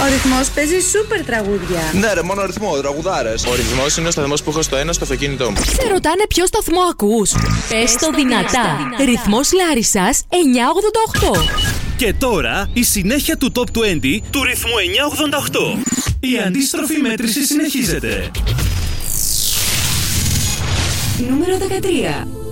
Ο ρυθμός παίζει σούπερ τραγούδια. Ναι, ρε, μόνο ρυθμό, τραγουδάρες. Ο ρυθμός είναι ο σταθμός που έχω στο ένα στο αυτοκίνητό μου. Σε ρωτάνε ποιο σταθμό ακούς. Πες το δυνατά. Ρυθμός Λάρισσας 988. Και τώρα η συνέχεια του Top 20 του ρυθμού 988. Η αντίστροφη μέτρηση συνεχίζεται. Νούμερο 13.